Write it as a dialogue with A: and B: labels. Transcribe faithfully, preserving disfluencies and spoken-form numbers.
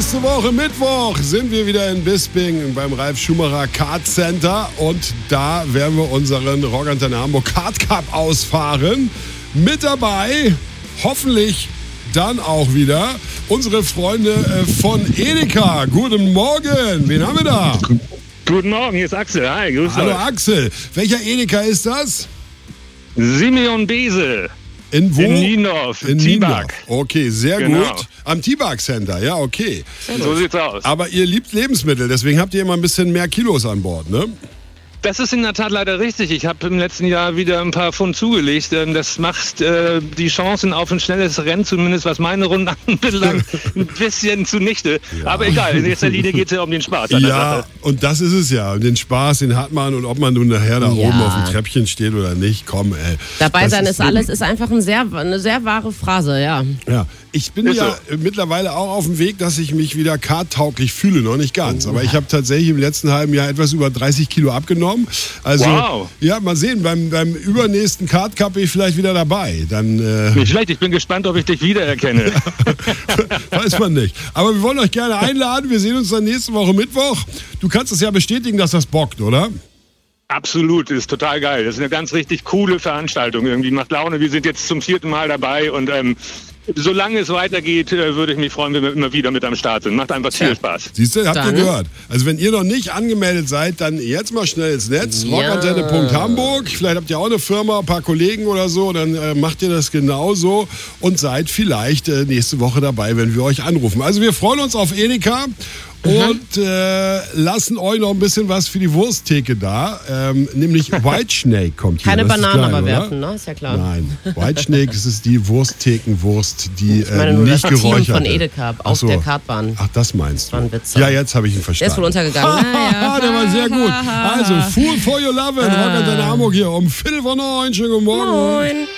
A: Nächste Woche Mittwoch sind wir wieder in Bisping beim Ralf Schumacher Kart Center und da werden wir unseren Rockantenne Hamburg Kart Cup ausfahren. Mit dabei, hoffentlich dann auch wieder, unsere Freunde von Edeka. Guten Morgen, wen haben wir da?
B: Guten Morgen, hier ist Axel. Hi, grüß
A: Hallo
B: euch.
A: Axel. Welcher Edeka ist das?
B: Simeon Bese.
A: In wo?
B: In Niendorf,
A: in
B: Tibak.
A: Okay, sehr
B: Genau.
A: gut. Am Tibak Center, ja, okay.
B: So sieht's aus.
A: Aber ihr liebt Lebensmittel, deswegen habt ihr immer ein bisschen mehr Kilos an Bord, ne?
B: Das ist in der Tat leider richtig. Ich habe im letzten Jahr wieder ein paar Pfund zugelegt. Das macht äh, die Chancen auf ein schnelles Rennen, zumindest was meine Runden anbelangt, ein bisschen zunichte. Ja. Aber egal, in erster Linie geht es ja um den Spaß an der
A: Ja,
B: Sache.
A: und das ist es ja. Den Spaß, den hat man. Und ob man nun nachher da
C: Ja.
A: oben auf dem Treppchen steht oder nicht, komm, ey.
C: Dabei
A: Das
C: sein ist
A: ist
C: alles, ist einfach ein sehr, eine sehr wahre Phrase, ja.
A: Ja, ich bin
B: Ist
A: ja
B: so.
A: mittlerweile auch auf dem Weg, dass ich mich wieder karttauglich fühle. Noch nicht ganz.
C: Oh.
A: Aber ich habe tatsächlich im letzten halben Jahr etwas über dreißig Kilo abgenommen. Also,
B: Wow.
A: ja, mal sehen. Beim, beim übernächsten Kart Cup bin ich vielleicht wieder dabei. Dann äh,
B: Nicht schlecht, ich bin gespannt, ob ich dich wiedererkenne.
A: weiß man nicht. Aber wir wollen euch gerne einladen. Wir sehen uns dann nächste Woche Mittwoch. Du kannst es ja bestätigen, dass das bockt, oder?
B: Absolut, das ist total geil. Das ist eine ganz richtig coole Veranstaltung. Irgendwie macht Laune. Wir sind jetzt zum vierten Mal dabei und ähm, solange es weitergeht, äh, würde ich mich freuen, wenn wir immer wieder mit am Start sind. Macht einfach viel Spaß.
A: Siehst du, habt ihr
C: Dann.
A: gehört. Also wenn ihr noch nicht angemeldet seid, dann jetzt mal schnell ins Netz.
C: Ja.
A: rockantenne Punkt hamburg. Vielleicht habt ihr auch eine Firma, ein paar Kollegen oder so. Dann äh, macht ihr das genauso und seid vielleicht äh, nächste Woche dabei, wenn wir euch anrufen. Also wir freuen uns auf Edeka. Und äh, lassen euch noch ein bisschen was für die Wursttheke da. Ähm, nämlich White Snake kommt hier.
C: Keine
A: Das ist
C: Bananen
A: geil,
C: aber
A: oder?
C: werfen, ne? Ist ja klar.
A: Nein, White Snake, das ist die Wurstthekenwurst, die
C: Ich meine
A: äh,
C: nur
A: nicht
C: das Team
A: geräuchert
C: von
A: wird.
C: Edeka
A: Ach
C: auf
A: so.
C: der Kartbahn.
A: Ach, das meinst du?
C: War ein Witz.
A: Ja, jetzt habe ich ihn
C: Der
A: verstanden.
C: ist wohl untergegangen.
A: Ah, der war sehr gut. Also, Fool for your love, Rockantenne Hamburg hier um Viertel vor neun. Schönen guten Morgen.
C: Moin.